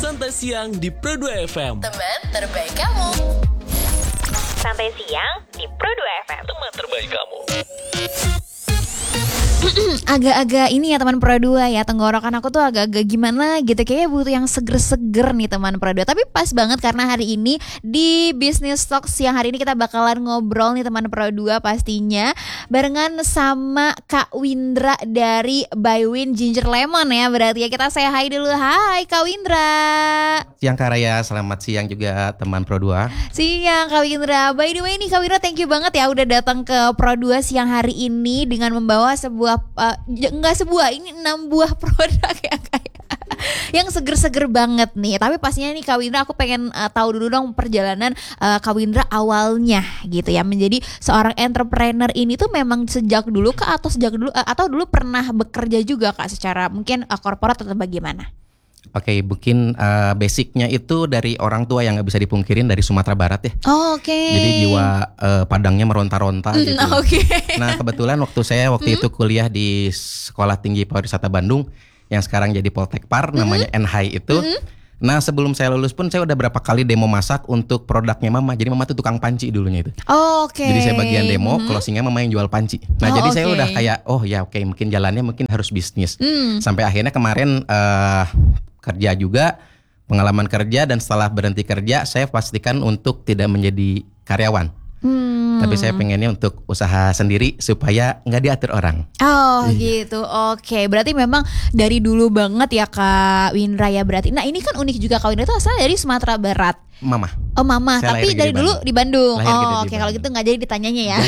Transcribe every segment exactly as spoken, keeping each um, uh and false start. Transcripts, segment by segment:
Santai Siang di Pro dua F M. Teman terbaik kamu. Santai Siang di Pro dua F M. Teman terbaik kamu. Agak-agak ini ya teman Pro dua ya, tenggorokan aku tuh agak-agak gimana gitu, kayaknya butuh yang seger-seger nih teman Pro dua. Tapi pas banget karena hari ini di Business Talk siang hari ini kita bakalan ngobrol nih teman Pro dua pastinya barengan sama Kak Windra dari By Win Ginger Lemon ya. Berarti ya kita say hi dulu. Hai Kak Windra. Siang Kak Raya, selamat siang juga teman Pro dua. Siang Kak Windra. By the way nih Kak Windra, thank you banget ya udah datang ke Pro dua siang hari ini dengan membawa sebuah uh, enggak sebuah, ini enam buah produk ya kayak yang seger-seger banget nih. Tapi pastinya nih Kak Windra, aku pengen uh, tahu dulu dong perjalanan uh, Kak Windra awalnya gitu ya menjadi seorang entrepreneur ini tuh memang sejak dulu Kak atau sejak dulu uh, atau dulu pernah bekerja juga Kak secara mungkin uh, korporat atau bagaimana? Oke, mungkin uh, basicnya itu dari orang tua yang nggak bisa dipungkirin dari Sumatera Barat ya. Oh, oke. Okay. Jadi jiwa uh, Padangnya meronta-ronta gitu. Mm, Oke. Okay. Nah kebetulan waktu saya waktu mm. itu kuliah di Sekolah Tinggi Pariwisata Bandung yang sekarang jadi Poltekpar, mm. namanya N H I itu. Mm. Nah sebelum saya lulus pun saya udah berapa kali demo masak untuk produknya Mama. Jadi Mama tuh tukang panci dulunya itu. Oh, oke. Okay. Jadi saya bagian demo, mm. closingnya Mama yang jual panci. Nah oh, jadi okay. saya udah kayak oh ya oke okay, mungkin jalannya mungkin harus bisnis. Mm. Sampai akhirnya kemarin uh, kerja juga, pengalaman kerja, dan setelah berhenti kerja saya pastikan untuk tidak menjadi karyawan. Hmm. Tapi saya pengennya untuk usaha sendiri supaya nggak diatur orang. Oh iya. Gitu, oke. Berarti memang dari dulu banget ya Kak Windra ya berarti. Nah ini kan unik juga Kak Windra itu asalnya dari Sumatera Barat. Mama. Oh Mama, saya tapi dari di dulu di Bandung. Lahir Oh oke, okay. Kalau gitu nggak jadi ditanyanya ya.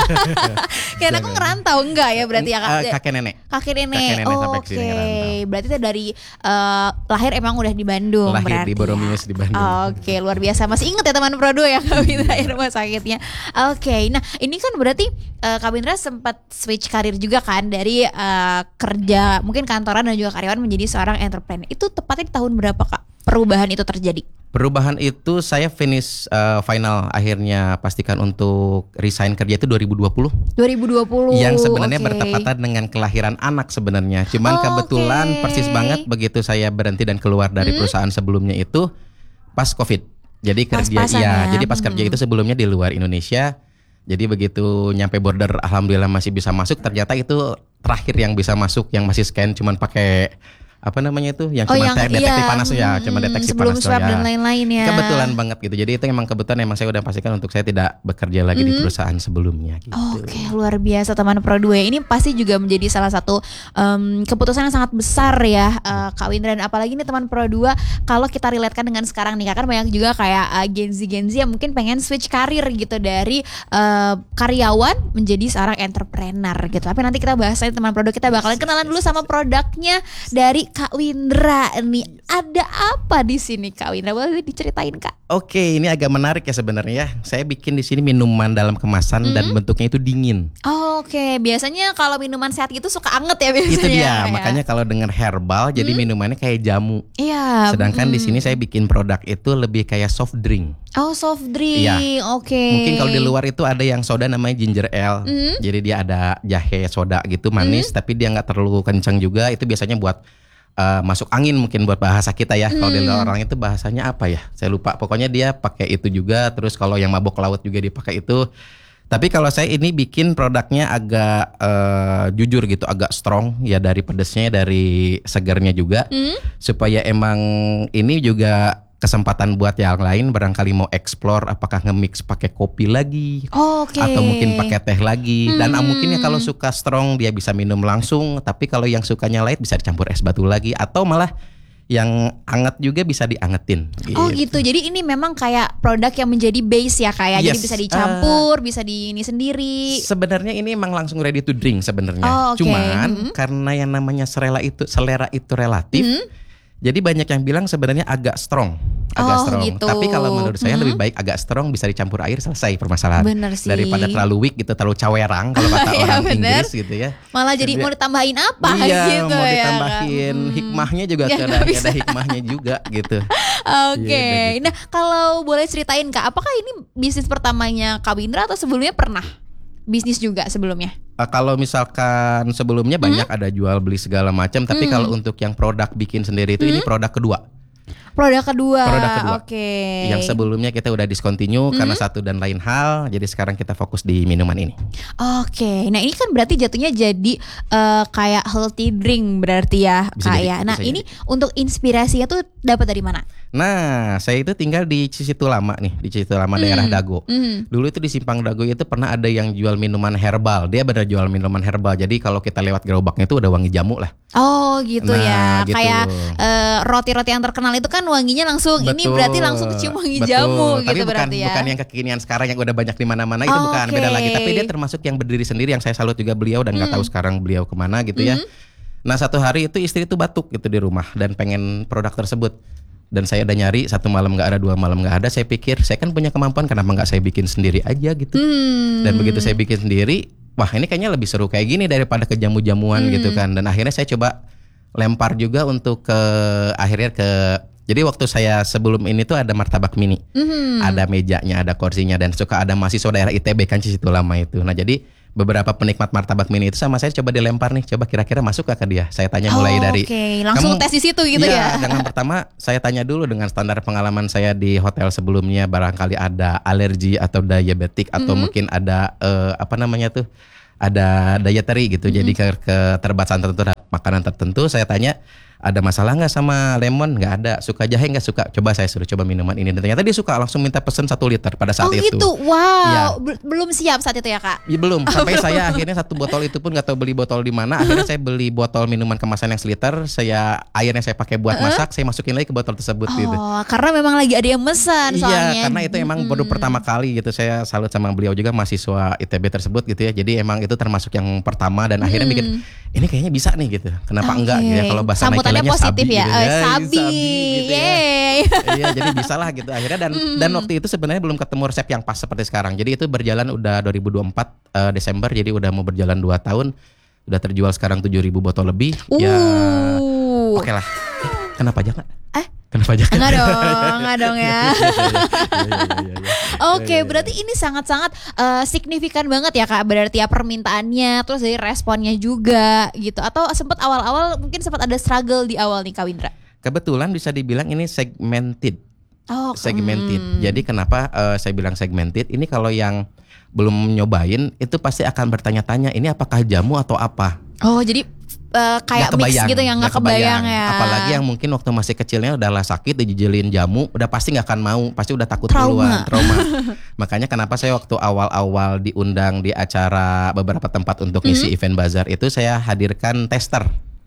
Karena aku ngerantau enggak ya berarti ya Kak? Uh, kakek nenek. Kakek nenek. Kakek nenek oh, sampai oke. Okay. Berarti itu dari uh, lahir emang udah di Bandung. Lahir berarti di Boromius ya. di Bandung. Oh, oke, okay. Luar biasa. Masih inget ya teman Pro dua ya Kak Windra ya rumah sakitnya. Oke, okay. Nah ini kan berarti uh, Kak Windra sempat switch karir juga kan dari uh, kerja mungkin kantoran dan juga karyawan menjadi seorang entrepreneur. Itu tepatnya di tahun berapa Kak perubahan itu terjadi? Perubahan itu saya finish uh, final akhirnya pastikan untuk resign kerja itu dua ribu dua puluh. dua ribu dua puluh. Yang sebenarnya okay. bertepatan dengan kelahiran anak sebenarnya. Cuman oh, kebetulan okay. persis banget begitu saya berhenti dan keluar dari hmm? perusahaan sebelumnya itu pas Covid. Jadi kerja iya, ya. Jadi pas hmm. kerja itu sebelumnya di luar Indonesia. Jadi begitu nyampe border alhamdulillah masih bisa masuk. Ternyata itu terakhir yang bisa masuk yang masih scan cuman pakai apa namanya itu yang oh, cuma yang, deteksi iya, panas ya, hmm, cuma deteksi sebelum panas swab ya. dan lain-lain ya. Kebetulan banget gitu. Jadi itu emang kebetulan emang saya udah pastikan untuk saya tidak bekerja lagi mm-hmm. di perusahaan sebelumnya gitu. Oke, okay, luar biasa teman Pro dua. Ini pasti juga menjadi salah satu um, keputusan yang sangat besar ya uh, Kak Windra, dan apalagi nih teman Pro dua kalau kita relatekan dengan sekarang nih kan banyak juga kayak uh, Gen Z Gen Z yang mungkin pengen switch karir gitu dari uh, karyawan menjadi seorang entrepreneur gitu. Tapi nanti kita bahas aja teman Pro dua, kita bakalan kenalan dulu sama produknya dari Kak Windra. Nih ada apa di sini Kak Windra? Boleh diceritain Kak? Oke, ini agak menarik ya sebenarnya. Saya bikin di sini minuman dalam kemasan mm-hmm. dan bentuknya itu dingin. Oh, Oke, okay. Biasanya kalau minuman sehat gitu suka anget ya biasanya. Itu dia, ya. Makanya kalau dengar herbal jadi mm-hmm. minumannya kayak jamu. Iya. Sedangkan mm-hmm. di sini saya bikin produk itu lebih kayak soft drink. Oh, soft drink. Iya. Oke. Okay. Mungkin kalau di luar itu ada yang soda namanya ginger ale. Mm-hmm. Jadi dia ada jahe soda gitu manis, mm-hmm. tapi dia nggak terlalu kencang juga. Itu biasanya buat Uh, masuk angin mungkin buat bahasa kita ya. Hmm. Kalau di luar orang itu bahasanya apa ya? Saya lupa. Pokoknya dia pakai itu juga. Terus kalau yang mabok laut juga dipakai itu. Tapi kalau saya ini bikin produknya agak uh, jujur gitu, agak strong ya, dari pedesnya, dari segarnya juga. Hmm. Supaya emang ini juga kesempatan buat yang lain barangkali mau explore apakah nge-mix pakai kopi lagi oh, okay. atau mungkin pakai teh lagi. hmm. Dan mungkin ya kalau suka strong dia bisa minum langsung, tapi kalau yang sukanya light bisa dicampur es batu lagi, atau malah yang anget juga bisa diangetin gitu. Oh gitu, jadi ini memang kayak produk yang menjadi base ya kayak yes. Jadi bisa dicampur, uh, bisa di ini sendiri. Sebenarnya ini emang langsung ready to drink sebenarnya. oh, okay. Cuman hmm. karena yang namanya selera itu selera itu relatif. hmm. Jadi banyak yang bilang sebenarnya agak strong, agak oh, strong. Gitu. Tapi kalau menurut saya mm-hmm. lebih baik agak strong, bisa dicampur air, selesai permasalahan. Bener sih. Daripada terlalu weak gitu, terlalu cawerang kalau kata orang bener. Inggris gitu ya. Malah jadi, jadi mau ditambahin apa iya, gitu mau ya. ditambahin hmm. hikmahnya juga ya, kadang ada hikmahnya juga gitu. Oke. Okay. gitu. Nah kalau boleh ceritain Kak, apakah ini bisnis pertamanya Kak Windra atau sebelumnya pernah bisnis juga sebelumnya? Uh, kalau misalkan sebelumnya banyak hmm? ada jual beli segala macam, tapi hmm. kalau untuk yang produk bikin sendiri itu hmm? ini produk kedua. Produk kedua. Produk kedua. Oke. Yang sebelumnya kita udah discontinue Mm-hmm. karena satu dan lain hal. Jadi sekarang kita fokus di minuman ini. Oke. Nah ini kan berarti jatuhnya jadi uh, kayak healthy drink berarti ya Bisa Kak jadi, ya. Nah bisa ini untuk inspirasinya tuh dapat dari mana? Nah, saya itu tinggal di Cisitu Lama nih, di Cisitu Lama daerah Dago. Mm. Dulu itu di Simpang Dago itu pernah ada yang jual minuman herbal. Dia benar jual minuman herbal. Jadi kalau kita lewat gerobaknya itu udah wangi jamu lah. Oh gitu Nah, ya. gitu. Kayak uh, roti-roti yang terkenal itu kan wanginya langsung. Ini Betul, berarti langsung kecium wangi betul. jamu Tapi gitu bukan, berarti ya. bukan yang kekinian sekarang yang udah banyak di mana-mana itu Oh, bukan, oke. beda lagi. Tapi dia termasuk yang berdiri sendiri yang saya salut juga beliau dan nggak Hmm. tahu sekarang beliau kemana gitu ya. Nah satu hari itu istri itu batuk gitu di rumah dan pengen produk tersebut. Dan saya udah nyari satu malam nggak ada, dua malam nggak ada. Saya pikir saya kan punya kemampuan, kenapa nggak saya bikin sendiri aja gitu. Hmm. Dan begitu saya bikin sendiri, wah ini kayaknya lebih seru kayak gini daripada ke jamu-jamuan Hmm. gitu kan. Dan akhirnya saya coba lempar juga untuk ke akhirnya ke. Jadi waktu saya sebelum ini tuh ada martabak mini, Mhm. ada mejanya, ada kursinya, dan suka ada mahasiswa daerah I T B kan Cisitu Lama itu. Nah jadi beberapa penikmat martabak mini itu sama saya coba dilempar nih, coba kira-kira masuk gak ke dia. Saya tanya mulai Oh, dari, Oke, langsung kamu- tes di situ gitu iya, ya. dengan pertama saya tanya dulu dengan standar pengalaman saya di hotel sebelumnya, barangkali ada alergi atau diabetik atau Mhm. mungkin ada eh, apa namanya tuh, ada dietary gitu. Jadi ke keterbatasan tertentu terhadap makanan tertentu. Saya tanya, ada masalah nggak sama lemon? Nggak ada. Suka jahe nggak? Suka. Coba saya suruh coba minuman ini. Dan ternyata dia suka, langsung minta pesen satu liter pada saat Oh itu. gitu, wow, Iya. Bel- belum siap saat itu ya Kak? Ya, belum. Sampai saya akhirnya satu botol itu pun nggak tahu beli botol di mana. Akhirnya saya beli botol minuman kemasan yang seliter. Saya airnya saya pakai buat masak. Saya masukin lagi ke botol tersebut gitu. Oh, karena memang lagi ada yang mesen soalnya. Iya, karena itu emang baru pertama kali gitu. Saya salut sama beliau juga, mahasiswa I T B tersebut gitu ya. Jadi emang itu termasuk yang pertama dan akhirnya mikir ini kayaknya bisa nih gitu. Kenapa Oke. enggak gitu ya, kalau bahasa Sambutannya Naikilanya positif sabi ya. gitu Eh, sabi, gitu ya. yeay. Iya, jadi bisa lah gitu akhirnya dan dan waktu itu sebenarnya belum ketemu resep yang pas seperti sekarang. Jadi itu berjalan udah dua ribu dua puluh empat eh, Desember, jadi udah mau berjalan dua tahun. Udah terjual sekarang tujuh ribu botol lebih. Ya Uh. oke lah. Kenapa jangan? Eh? Kenapa jangan? Enggak dong, enggak dong ya. Iya, iya, iya, iya. Oke, berarti ini sangat-sangat eh, signifikan banget ya Kak. Berarti ya permintaannya, terus dari responnya juga gitu. Atau sempat awal-awal mungkin sempat ada struggle di awal nih Kak Windra. Kebetulan bisa dibilang ini segmented. Oh, Segmented. hmm. Jadi kenapa eh, saya bilang segmented? Ini kalau yang belum nyobain itu pasti akan bertanya-tanya ini apakah jamu atau apa? Oh, jadi eh, kayak Nggak mix kebayang, gitu yang nggak kebayang, ya. Apalagi yang mungkin waktu masih kecilnya udahlah sakit dijijelin jamu, udah pasti nggak akan mau, pasti udah takut Trauma. duluan, trauma. Makanya kenapa saya waktu awal-awal diundang di acara beberapa tempat untuk ngisi event bazar itu saya hadirkan tester.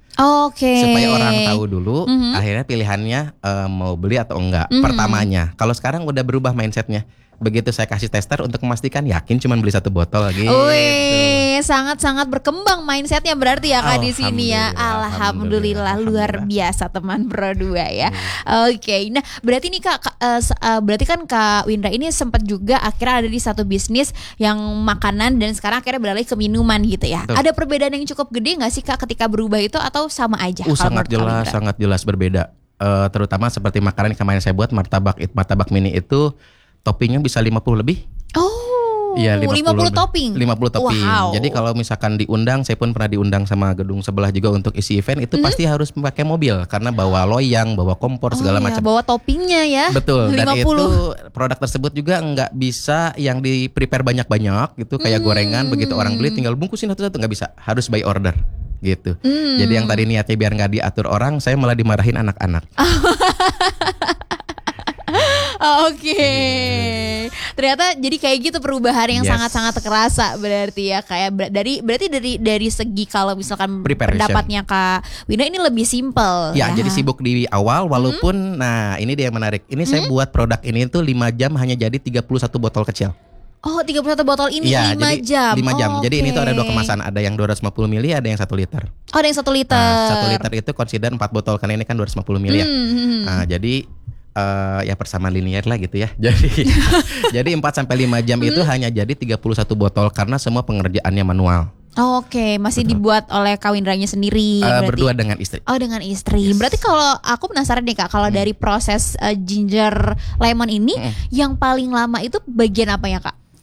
Oke. Supaya orang tahu dulu, Mhm. akhirnya pilihannya eh, mau beli atau enggak. Mhm. Pertamanya, kalau sekarang udah berubah mindsetnya. Begitu saya kasih tester untuk memastikan yakin cuma beli satu botol lagi. Wih, sangat-sangat berkembang mindsetnya berarti ya Kak di sini ya. Alhamdulillah, Alhamdulillah, alhamdulillah, luar alhamdulillah. biasa teman Pro dua ya. Oke, nah berarti nih Kak, Kak, eh, se- eh, berarti kan Kak Windra ini sempat juga akhirnya ada di satu bisnis yang makanan dan sekarang akhirnya beralih ke minuman gitu ya. Betul. Ada perbedaan yang cukup gede nggak sih Kak ketika berubah itu atau sama aja? Uh, kalau sangat menurut Kak jelas, Windra? sangat jelas berbeda. Eh, terutama seperti makanan yang kemarin saya buat martabak, it- martabak mini itu toppingnya bisa lima puluh lebih. Oh, Iya, lima puluh topping. lima puluh topping. Wow. Jadi kalau misalkan diundang, saya pun pernah diundang sama gedung sebelah juga untuk isi event, itu pasti harus pakai mobil karena bawa loyang, bawa kompor segala Oh, macam. ya, bawa toppingnya ya. Betul. Dan lima itu puluh. produk tersebut juga nggak bisa yang di prepare banyak-banyak gitu kayak gorengan. Begitu orang beli tinggal bungkusin satu-satu, nggak bisa. Harus by order gitu. Hmm. Jadi yang tadi niatnya biar nggak diatur orang, saya malah dimarahin anak-anak. Oke, ternyata jadi kayak gitu perubahan yang Yes. sangat-sangat terasa berarti ya kayak ber- dari berarti dari dari segi kalau misalkan Preparation. pendapatnya Kak Wina ini lebih simple. Ya, jadi sibuk di awal walaupun nah ini dia yang menarik. Ini saya buat produk ini tuh lima jam hanya jadi tiga puluh satu botol kecil. Oh, tiga puluh satu botol ini Iya, lima jadi jam. lima jam. Oh, Jadi ini tuh ada dua oke. kemasan, ada yang dua ratus lima puluh mili, ada yang satu liter. Oh, ada yang satu liter. Nah, satu liter itu consider empat botol karena ini kan dua ratus lima puluh mili ya. Hmm, hmm, hmm. Nah, jadi eh, ya persamaan linear lah gitu ya. Jadi jadi empat sampai lima jam itu hanya jadi tiga puluh satu botol karena semua pengerjaannya manual. Oh, Oke, masih dibuat oleh Kak Windranya sendiri. Eh, berarti. berdua dengan istri. Oh, dengan istri. Berarti kalau aku penasaran nih Kak, kalau dari proses eh, ginger lemon ini yang paling lama itu bagian apa ya Kak?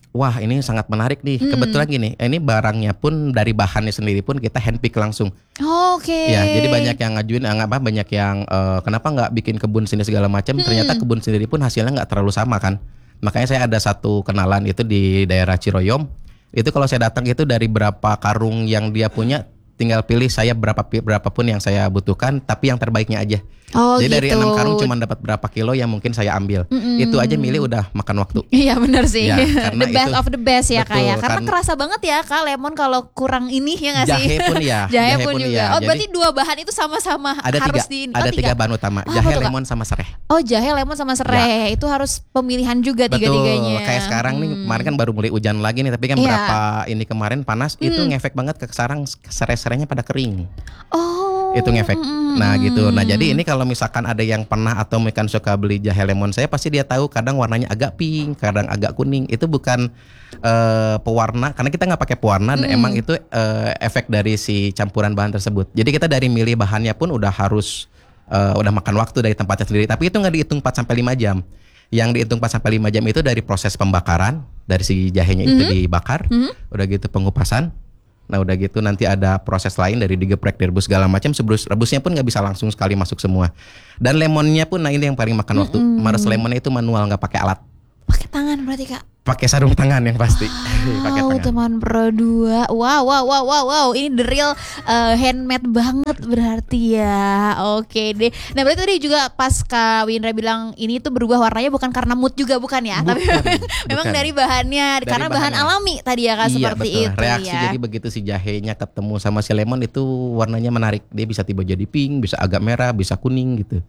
wah ini sangat menarik nih. Hmm. Kebetulan gini, ini barangnya pun dari bahannya sendiri pun kita handpick langsung. Oh, Oke. Ya, jadi banyak yang ngajuin, eh, apa banyak yang eh, kenapa nggak bikin kebun sini segala macam. Hmm. Ternyata kebun sendiri pun hasilnya nggak terlalu sama kan. Makanya saya ada satu kenalan itu di daerah Ciroyom. Itu kalau saya datang itu dari berapa karung yang dia punya, tinggal pilih saya berapa berapapun yang saya butuhkan, tapi yang terbaiknya aja. Oh, Jadi dari gitu. enam karung cuma dapat berapa kilo yang mungkin saya ambil. Mm-mm. Itu aja milih udah makan waktu. Iya benar sih. Ya, karena The best itu- of the best ya betul, Kak ya. Karena kan- kerasa banget ya Kak lemon kalau kurang ini ya nggak sih? Jahe pun ya, Jahe, jahe pun pun juga. ya. Oh Jadi- berarti dua bahan itu sama-sama Ada harus tiga, di ada oh, tiga bahan utama, Oh, jahe, apa tuh, Kak? lemon sama serai. Oh jahe, lemon sama serai itu harus pemilihan juga tiga-tiganya. Kayak sekarang nih, kemarin kan baru mulai hujan lagi nih, tapi kan Iya. berapa ini kemarin panas, itu ngefek banget ke sarang, serai-serainya pada kering. Oh. Itu ngefek. Nah gitu. Nah jadi ini kalau misalkan ada yang pernah atau mungkin suka beli jahe lemon saya, pasti dia tahu kadang warnanya agak pink, kadang agak kuning. Itu bukan eh, pewarna, karena kita nggak pakai pewarna. Dan emang itu eh, efek dari si campuran bahan tersebut. Jadi kita dari milih bahannya pun udah harus eh, udah makan waktu dari tempatnya sendiri. Tapi itu nggak dihitung empat sampai lima jam. Yang dihitung empat sampai lima jam itu dari proses pembakaran, dari si jahenya itu dibakar, udah gitu pengupasan. Nah udah gitu nanti ada proses lain dari digeprek, direbus segala macam. Sebelum rebusnya pun nggak bisa langsung sekali masuk semua. Dan lemonnya pun, nah ini yang paling makan waktu. Meres lemonnya itu manual, nggak pakai alat, Pakai tangan berarti Kak. pakai sarung tangan yang pasti. Pakai Wow, tangan. teman Pro dua. Wow, wow, wow, wow, wow. Ini the real uh, handmade banget berarti ya. Oke deh. Nah, berarti tadi juga pas Kak Windra bilang ini tuh berubah warnanya bukan karena mood juga bukan ya, tapi Bukan, memang bukan. dari bahannya, Dari karena bahan bahannya. alami tadi ya Kak, Iya seperti betul. itu Reaksi ya. jadi begitu si jahenya ketemu sama si lemon itu warnanya menarik. Dia bisa tiba jadi pink, bisa agak merah, bisa kuning gitu.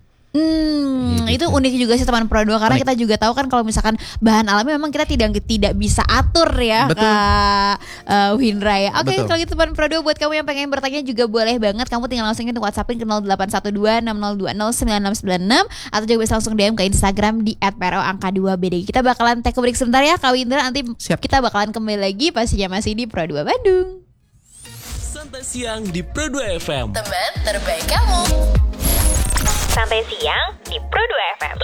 Hmm, Gitu. itu unik juga sih teman Pro dua karena Unik. kita juga tahu kan kalau misalkan bahan alami memang kita tidak tidak bisa atur ya Betul. Kak uh, Windra ya. Oke, Betul. kalau gitu teman Pro dua buat kamu yang pengen bertanya juga boleh banget, kamu tinggal langsung ke WhatsAppin ke nol delapan satu dua enam nol dua nol sembilan enam sembilan enam atau juga bisa langsung D M ke Instagram di et p r o angka dua b d. Kita bakalan take a break sebentar ya Kak Windra, nanti Siap. kita bakalan kembali lagi pastinya masih di Pro dua Bandung. Santai siang di Pro dua F M. Teman terbaik kamu. Santai siang di Pro dua F M.